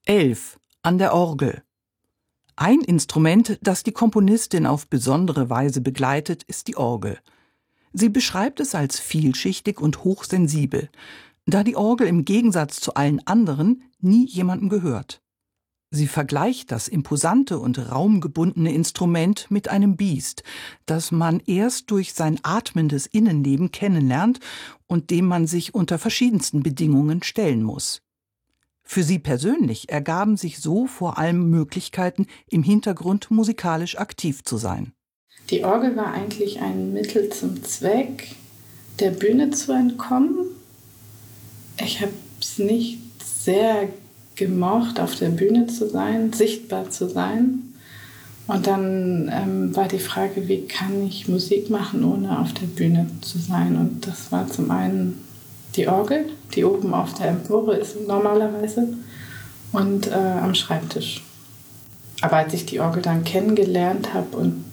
11. An der Orgel. Ein Instrument, das die Komponistin auf besondere Weise begleitet, ist die Orgel. Sie beschreibt es als vielschichtig und hochsensibel, da die Orgel im Gegensatz zu allen anderen nie jemandem gehört. Sie vergleicht das imposante und raumgebundene Instrument mit einem Biest, das man erst durch sein atmendes Innenleben kennenlernt und dem man sich unter verschiedensten Bedingungen stellen muss. Für sie persönlich ergaben sich so vor allem Möglichkeiten, im Hintergrund musikalisch aktiv zu sein. Die Orgel war eigentlich ein Mittel zum Zweck, der Bühne zu entkommen. Ich habe es nicht sehr gemocht, auf der Bühne zu sein, sichtbar zu sein. Und dann war die Frage, wie kann ich Musik machen, ohne auf der Bühne zu sein? Und das war zum einen die Orgel, die oben auf der Empore ist normalerweise, und am Schreibtisch. Aber als ich die Orgel dann kennengelernt habe und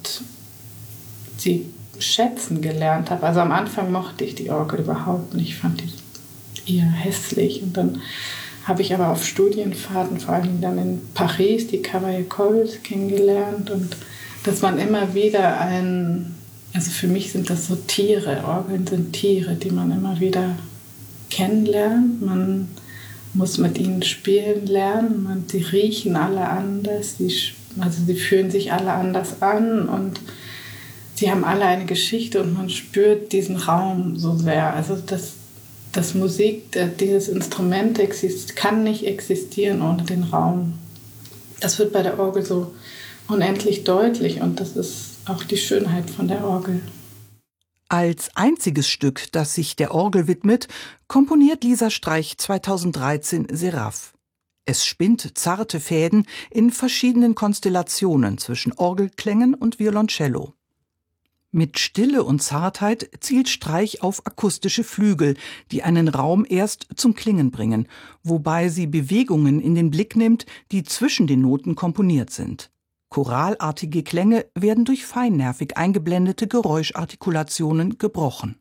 sie schätzen gelernt habe, also am Anfang mochte ich die Orgel überhaupt nicht, ich fand die eher hässlich. Und dann habe ich aber auf Studienfahrten, vor allem dann in Paris, die Cavaillé-Coll kennengelernt. Und das waren immer wieder also für mich sind das so Tiere, Orgeln sind Tiere, die man immer wieder kennenlernt. Man muss mit ihnen spielen lernen, sie riechen alle anders, sie fühlen sich alle anders an und sie haben alle eine Geschichte und man spürt diesen Raum so sehr. Also das Musik, dieses Instrument kann nicht existieren ohne den Raum. Das wird bei der Orgel so unendlich deutlich und das ist auch die Schönheit von der Orgel. Als einziges Stück, das sich der Orgel widmet, komponiert Lisa Streich 2013 Seraph. Es spinnt zarte Fäden in verschiedenen Konstellationen zwischen Orgelklängen und Violoncello. Mit Stille und Zartheit zielt Streich auf akustische Flügel, die einen Raum erst zum Klingen bringen, wobei sie Bewegungen in den Blick nimmt, die zwischen den Noten komponiert sind. Choralartige Klänge werden durch feinnervig eingeblendete Geräuschartikulationen gebrochen.